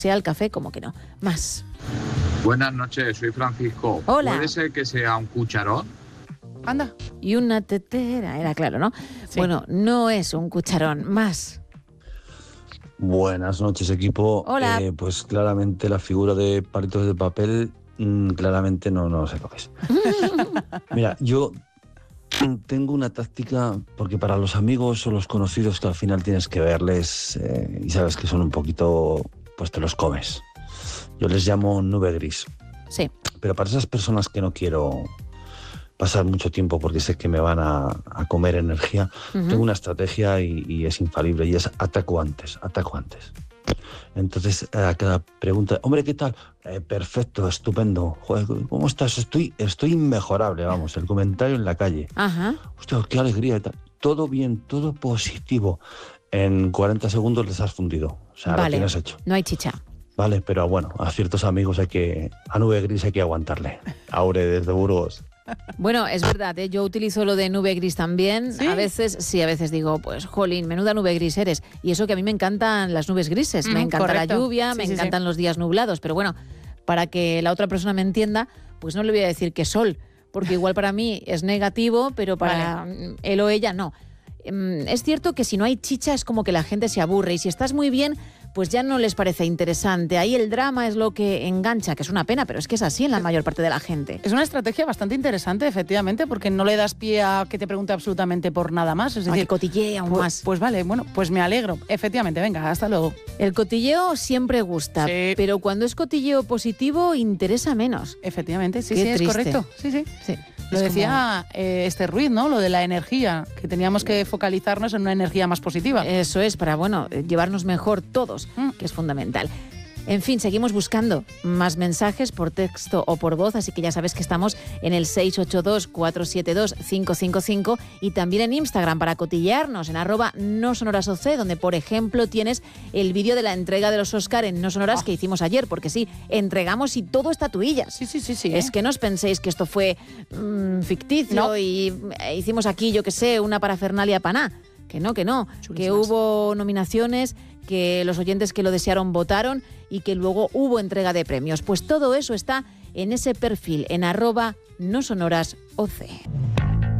sea el café, como que no. Más. Buenas noches, soy Francisco. Hola. ¿Puede ser que sea un cucharón? Anda. Y una tetera, era claro, ¿no? Sí. Bueno, no es un cucharón. Más. Buenas noches, equipo. Hola. Pues claramente la figura de palitos de papel, claramente no sé lo que es. Mira, yo tengo una táctica, porque para los amigos o los conocidos que al final tienes que verles y sabes que son un poquito, pues te los comes. Yo les llamo nube gris. Sí. Pero para esas personas que no quiero pasar mucho tiempo porque sé que me van a comer energía, tengo una estrategia y es infalible, y es ataco antes. Entonces, a cada pregunta, hombre, ¿qué tal? Perfecto, estupendo. Joder, ¿cómo estás? Estoy inmejorable, vamos, el comentario en la calle. Ajá. Hostia, qué alegría y tal. Todo bien, todo positivo. En 40 segundos les has fundido. O sea, Vale. lo tienes hecho. No hay chicha. Vale, pero bueno, a ciertos amigos a nube gris hay que aguantarle. Aure, desde Burgos. Bueno, es verdad, ¿eh? Yo utilizo lo de nube gris también. ¿Sí? A veces digo, pues, jolín, menuda nube gris eres. Y eso que a mí me encantan las nubes grises, me encanta correcto. la lluvia, Sí, me sí, encantan los días nublados. Pero bueno, para que la otra persona me entienda, pues no le voy a decir que sol, porque igual para mí es negativo, pero para él o ella no. Es cierto que si no hay chicha es como que la gente se aburre, y si estás muy bien, pues ya no les parece interesante. Ahí el drama es lo que engancha, que es una pena, pero es que es así en la mayor parte de la gente. Es una estrategia bastante interesante, efectivamente, porque no le das pie a que te pregunte absolutamente por nada más. Es A decir, que cotillee aún más. pues vale, bueno, pues me alegro. Efectivamente, venga, hasta luego. El cotilleo siempre gusta, Sí. pero cuando es cotilleo positivo interesa menos. Efectivamente, sí, Qué sí, es triste. correcto. Sí, sí. Sí. Lo Es decía Esther Ruiz, ¿no? Lo de la energía, que teníamos que focalizarnos en una energía más positiva. Eso es, para, llevarnos mejor todos, que es fundamental. En fin, seguimos buscando más mensajes por texto o por voz, así que ya sabes que estamos en el 682-472-555 y también en Instagram para cotillearnos en @nosonorasoc, donde, por ejemplo, tienes el vídeo de la entrega de los Óscar en No Sonoras que hicimos ayer, porque sí, entregamos y todo estatuillas. Sí. Es que no os penséis que esto fue ficticio No. y hicimos aquí, yo qué sé, una parafernalia paná. Que no, que Chulísimas. hubo nominaciones, que los oyentes que lo desearon votaron y que luego hubo entrega de premios. Pues todo eso está en ese perfil, en @nosonorasoc.